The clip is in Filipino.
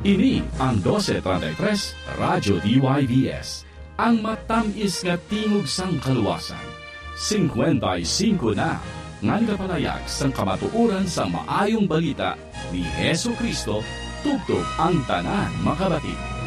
Ini ang 1233 Radyo DYVS, ang matamis nga tingog sang kaluwasan. 55 na, ngan kapalayag sang kamatuuran sa maayong balita ni Hesu Kristo, tugtog ang tanan makabati.